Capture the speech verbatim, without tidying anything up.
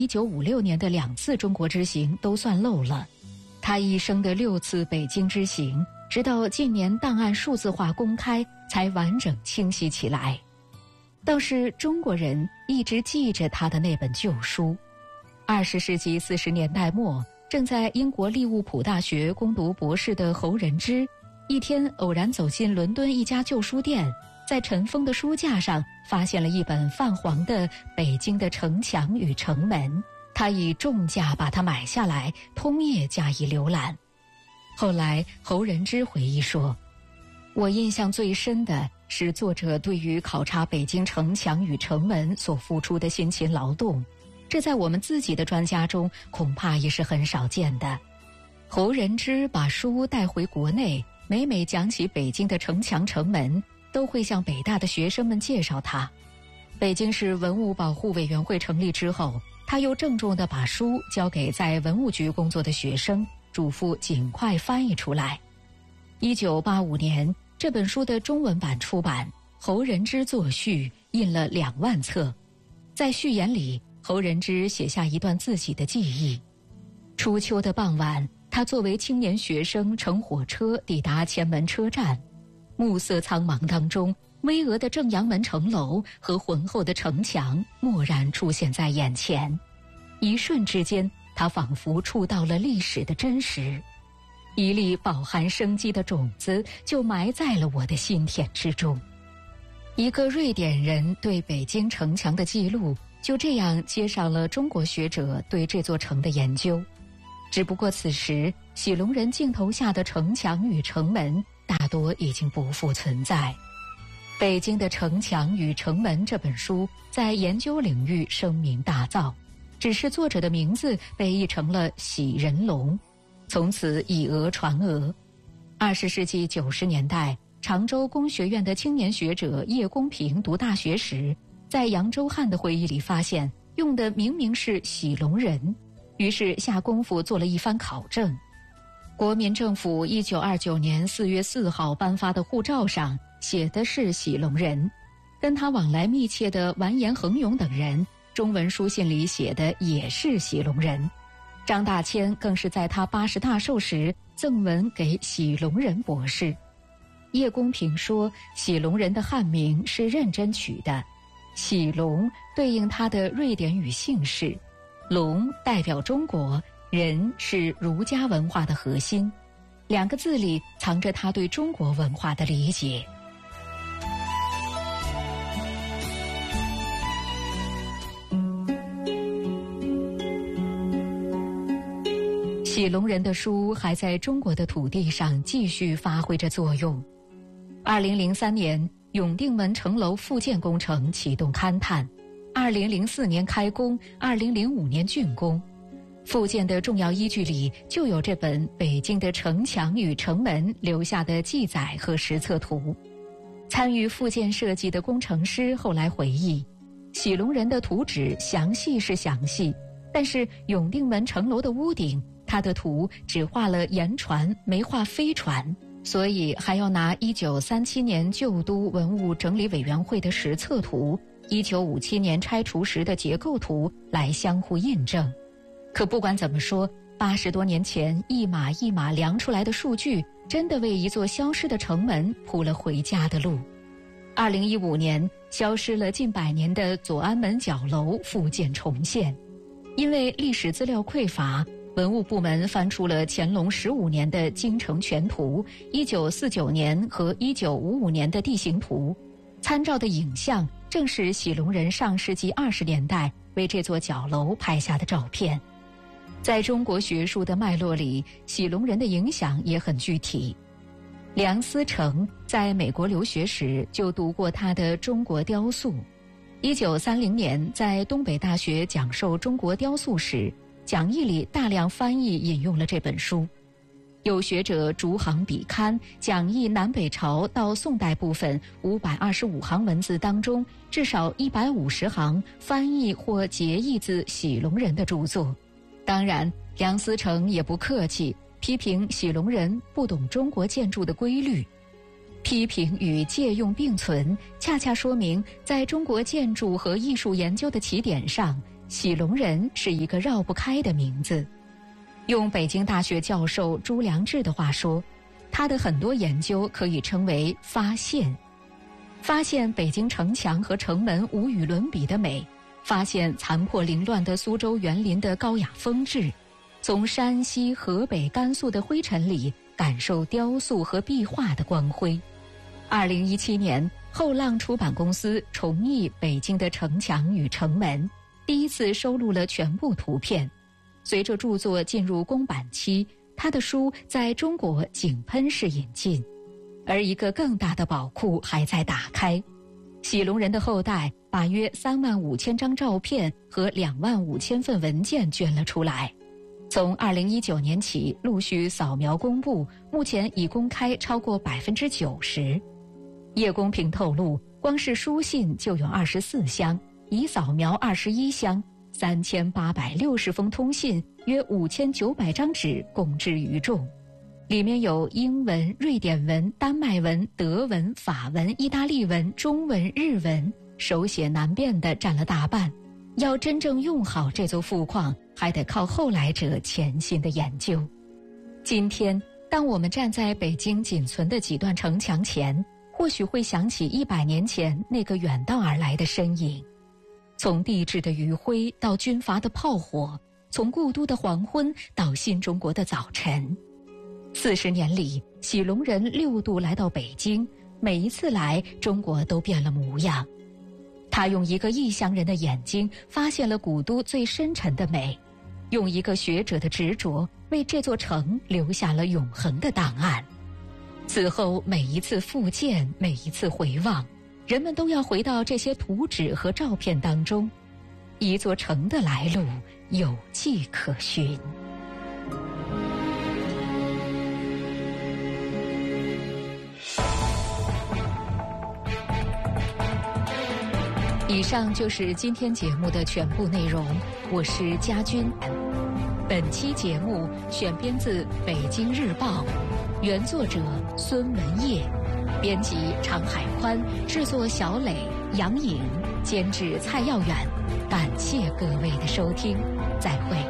一九五六年的两次中国之行都算漏了。他一生的六次北京之行，直到近年档案数字化公开，才完整清晰起来。倒是中国人一直记着他的那本旧书。二十世纪四十年代末，正在英国利物浦大学攻读博士的侯仁之，一天偶然走进伦敦一家旧书店，在尘封的书架上发现了一本泛黄的《北京的城墙与城门》，他以重价把它买下来，通夜加以浏览。后来侯仁之回忆说，我印象最深的是作者对于考察北京城墙与城门所付出的辛勤劳动，这在我们自己的专家中恐怕也是很少见的。侯仁之把书带回国内，每每讲起北京的城墙城门，都会向北大的学生们介绍它。北京市文物保护委员会成立之后，他又郑重地把书交给在文物局工作的学生，嘱咐尽快翻译出来。一九八五年，这本书的中文版出版，侯仁之作序，印了两万册。在序言里，侯仁之写下一段自己的记忆。初秋的傍晚，他作为青年学生乘火车抵达前门车站，暮色苍茫当中，巍峨的正阳门城楼和浑厚的城墙蓦然出现在眼前。一瞬之间，他仿佛触到了历史的真实，一粒饱含生机的种子就埋在了我的心田之中。一个瑞典人对北京城墙的记录，就这样接上了中国学者对这座城的研究。只不过此时，喜龙人镜头下的城墙与城门大多已经不复存在。北京的城墙与城门这本书在研究领域声名大噪，只是作者的名字被译成了喜人龙，从此以讹传讹。二十世纪九十年代，常州工学院的青年学者叶公平读大学时，在杨周汉的回忆里发现，用的明明是喜龙人，于是下功夫做了一番考证。国民政府一九二九年四月四号颁发的护照上写的是喜龙人，跟他往来密切的完颜恒勇等人，中文书信里写的也是喜龙人。张大千更是在他八十大寿时赠文给喜龙人博士。叶公平说，喜龙人的汉名是认真取的，喜龙对应他的瑞典语姓氏，龙代表中国，人是儒家文化的核心，两个字里藏着他对中国文化的理解。喜龙人的书还在中国的土地上继续发挥着作用。二零零三年，永定门城楼复建工程启动勘探，二零零四年开工，二零零五年竣工。复建的重要依据里就有这本《北京的城墙与城门》留下的记载和实测图。参与复建设计的工程师后来回忆，喜龙人的图纸详细是详细，但是永定门城楼的屋顶，他的图只画了岩船，没画飞船，所以还要拿一九三七年旧都文物整理委员会的实测图、一九五七年拆除时的结构图来相互印证。可不管怎么说，八十多年前一码一码量出来的数据，真的为一座消失的城门铺了回家的路。二零一五年，消失了近百年的左安门角楼复建重现，因为历史资料匮乏，文物部门翻出了乾隆十五年的京城全图、一九四九年和一九五五年的地形图，参照的影像正是喜龙人上世纪二十年代为这座角楼拍下的照片。在中国学术的脉络里，喜龙人的影响也很具体。梁思成在美国留学时就读过他的《中国雕塑》，一九三零年在东北大学讲授中国雕塑时，讲义里大量翻译引用了这本书。有学者逐行比勘，讲义南北朝到宋代部分五百二十五行文字当中，至少一百五十行翻译或节译自喜龙人的著作。当然，梁思成也不客气，批评喜龙人不懂中国建筑的规律。批评与借用并存，恰恰说明在中国建筑和艺术研究的起点上， 喜隆人是一个绕不开的名字。用北京大学教授朱良志的话说，他的很多研究可以称为发现。发现北京城墙和城门无与伦比的美，发现残破凌乱的苏州园林的高雅风致，从山西、河北、甘肃的灰尘里感受雕塑和壁画的光辉。二零一七年，后浪出版公司重译北京的城墙与城门，第一次收录了全部图片。随着著作进入公版期，他的书在中国井喷式引进，而一个更大的宝库还在打开。喜隆人的后代把约三万五千张照片和两万五千份文件捐了出来。从二零一九年起陆续扫描公布，目前已公开超过百分之九十。叶公平透露，光是书信就有二十四箱，已扫描二十一箱，三千八百六十封通信，约五千九百张纸公之于众。里面有英文、瑞典文、丹麦文、德文、法文、意大利文、中文、日文，手写难辨的占了大半。要真正用好这座富矿，还得靠后来者潜心的研究。今天，当我们站在北京仅存的几段城墙前，或许会想起一百年前那个远道而来的身影。从帝制的余晖到军阀的炮火，从故都的黄昏到新中国的早晨。四十年里，喜隆人六度来到北京，每一次来，中国都变了模样。他用一个异乡人的眼睛发现了古都最深沉的美，用一个学者的执着为这座城留下了永恒的档案。此后每一次复建，每一次回望，人们都要回到这些图纸和照片当中，一座城的来路有迹可循。以上就是今天节目的全部内容，我是佳君。本期节目选编自《北京日报》，原作者孙文业，编辑常海宽，制作小磊、杨颖，监制蔡耀远。感谢各位的收听，再会。